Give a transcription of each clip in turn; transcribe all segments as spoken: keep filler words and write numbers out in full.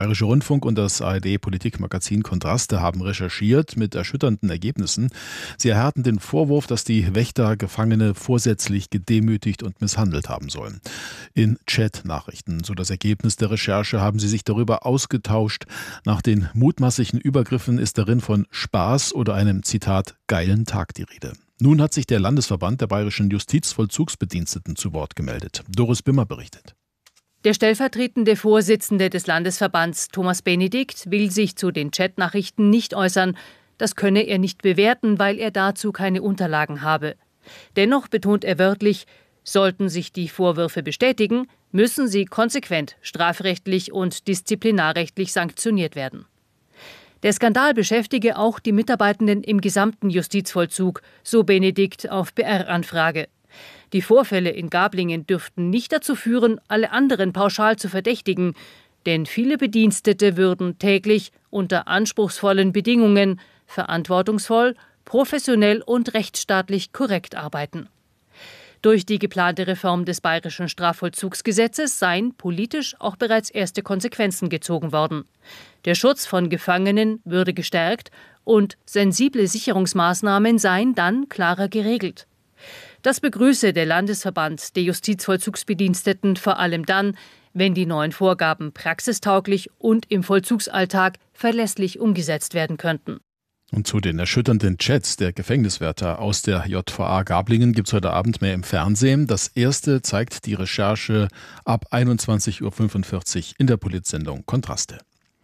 Bayerischer Rundfunk und das A R D-Politikmagazin Kontraste haben recherchiert mit erschütternden Ergebnissen. Sie erhärten den Vorwurf, dass die Wächter Gefangene vorsätzlich gedemütigt und misshandelt haben sollen. In Chat-Nachrichten, so das Ergebnis der Recherche, haben sie sich darüber ausgetauscht. Nach den mutmaßlichen Übergriffen ist darin von Spaß oder einem, Zitat, geilen Tag die Rede. Nun hat sich der Landesverband der bayerischen Justizvollzugsbediensteten zu Wort gemeldet. Doris Bimmer berichtet. Der stellvertretende Vorsitzende des Landesverbands, Thomas Benedikt, will sich zu den Chatnachrichten nicht äußern. Das könne er nicht bewerten, weil er dazu keine Unterlagen habe. Dennoch betont er wörtlich, sollten sich die Vorwürfe bestätigen, müssen sie konsequent strafrechtlich und disziplinarrechtlich sanktioniert werden. Der Skandal beschäftige auch die Mitarbeitenden im gesamten Justizvollzug, so Benedikt auf B R-Anfrage. Die Vorfälle in Gablingen dürften nicht dazu führen, alle anderen pauschal zu verdächtigen, denn viele Bedienstete würden täglich unter anspruchsvollen Bedingungen verantwortungsvoll, professionell und rechtsstaatlich korrekt arbeiten. Durch die geplante Reform des bayerischen Strafvollzugsgesetzes seien politisch auch bereits erste Konsequenzen gezogen worden. Der Schutz von Gefangenen würde gestärkt und sensible Sicherungsmaßnahmen seien dann klarer geregelt. Das begrüße der Landesverband der Justizvollzugsbediensteten vor allem dann, wenn die neuen Vorgaben praxistauglich und im Vollzugsalltag verlässlich umgesetzt werden könnten. Und zu den erschütternden Chats der Gefängniswärter aus der J V A Gablingen gibt es heute Abend mehr im Fernsehen. Das erste zeigt die Recherche ab einundzwanzig Uhr fünfundvierzig in der Politsendung Kontraste.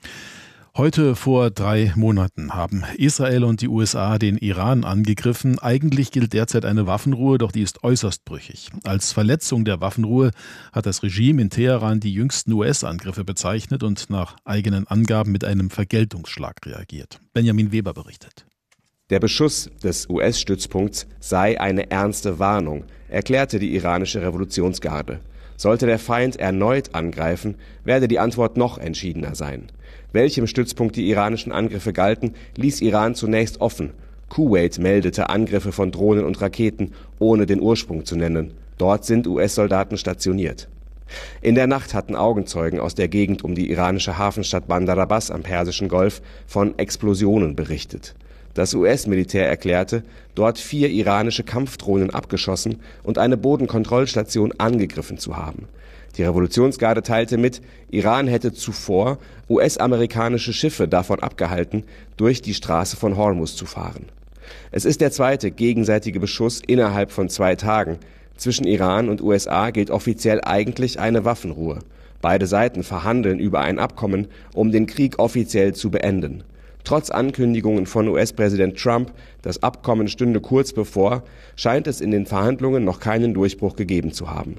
Heute vor drei Monaten haben Israel und die U S A den Iran angegriffen. Eigentlich gilt derzeit eine Waffenruhe, doch die ist äußerst brüchig. Als Verletzung der Waffenruhe hat das Regime in Teheran die jüngsten U S-Angriffe bezeichnet und nach eigenen Angaben mit einem Vergeltungsschlag reagiert. Benjamin Weber berichtet. Der Beschuss des U S-Stützpunkts sei eine ernste Warnung, erklärte die iranische Revolutionsgarde. Sollte der Feind erneut angreifen, werde die Antwort noch entschiedener sein. Welchem Stützpunkt die iranischen Angriffe galten, ließ Iran zunächst offen. Kuwait meldete Angriffe von Drohnen und Raketen, ohne den Ursprung zu nennen. Dort sind U S-Soldaten stationiert. In der Nacht hatten Augenzeugen aus der Gegend um die iranische Hafenstadt Bandar Abbas am Persischen Golf von Explosionen berichtet. Das U S-Militär erklärte, dort vier iranische Kampfdrohnen abgeschossen und eine Bodenkontrollstation angegriffen zu haben. Die Revolutionsgarde teilte mit, Iran hätte zuvor U S-amerikanische Schiffe davon abgehalten, durch die Straße von Hormuz zu fahren. Es ist der zweite gegenseitige Beschuss innerhalb von zwei Tagen. Zwischen Iran und U S A gilt offiziell eigentlich eine Waffenruhe. Beide Seiten verhandeln über ein Abkommen, um den Krieg offiziell zu beenden. Trotz Ankündigungen von U S-Präsident Trump, das Abkommen stünde kurz bevor, scheint es in den Verhandlungen noch keinen Durchbruch gegeben zu haben.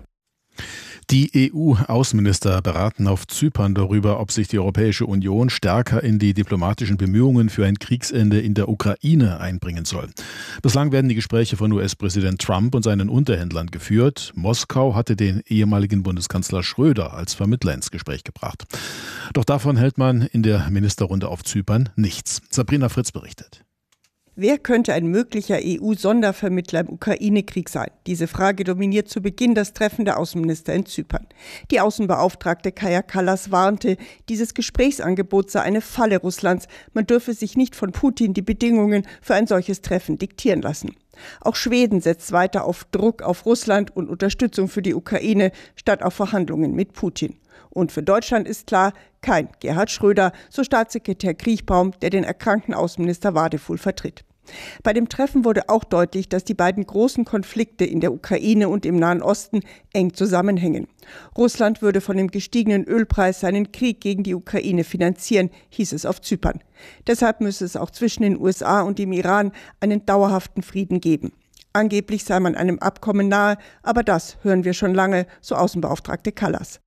Die E U-Außenminister beraten auf Zypern darüber, ob sich die Europäische Union stärker in die diplomatischen Bemühungen für ein Kriegsende in der Ukraine einbringen soll. Bislang werden die Gespräche von U S-Präsident Trump und seinen Unterhändlern geführt. Moskau hatte den ehemaligen Bundeskanzler Schröder als Vermittler ins Gespräch gebracht. Doch davon hält man in der Ministerrunde auf Zypern nichts. Sabrina Fritz berichtet. Wer könnte ein möglicher E U-Sondervermittler im Ukraine-Krieg sein? Diese Frage dominiert zu Beginn das Treffen der Außenminister in Zypern. Die Außenbeauftragte Kaja Kallas warnte, dieses Gesprächsangebot sei eine Falle Russlands. Man dürfe sich nicht von Putin die Bedingungen für ein solches Treffen diktieren lassen. Auch Schweden setzt weiter auf Druck auf Russland und Unterstützung für die Ukraine statt auf Verhandlungen mit Putin. Und für Deutschland ist klar, kein Gerhard Schröder, so Staatssekretär Kriechbaum, der den erkrankten Außenminister Wadefuhl vertritt. Bei dem Treffen wurde auch deutlich, dass die beiden großen Konflikte in der Ukraine und im Nahen Osten eng zusammenhängen. Russland würde von dem gestiegenen Ölpreis seinen Krieg gegen die Ukraine finanzieren, hieß es auf Zypern. Deshalb müsse es auch zwischen den U S A und dem Iran einen dauerhaften Frieden geben. Angeblich sei man einem Abkommen nahe, aber das hören wir schon lange, so Außenbeauftragte Kallas.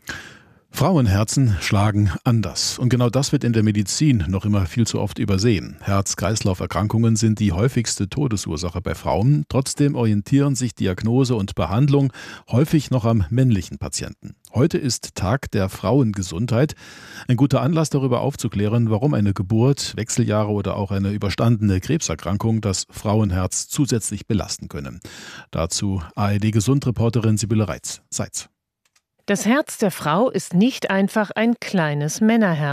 Frauenherzen schlagen anders. Und genau das wird in der Medizin noch immer viel zu oft übersehen. Herz-Kreislauf-Erkrankungen sind die häufigste Todesursache bei Frauen. Trotzdem orientieren sich Diagnose und Behandlung häufig noch am männlichen Patienten. Heute ist Tag der Frauengesundheit. Ein guter Anlass, darüber aufzuklären, warum eine Geburt, Wechseljahre oder auch eine überstandene Krebserkrankung das Frauenherz zusätzlich belasten können. Dazu A R D-Gesundreporterin Sibylle Reitz. Seitz. Das Herz der Frau ist nicht einfach ein kleines Männerherz.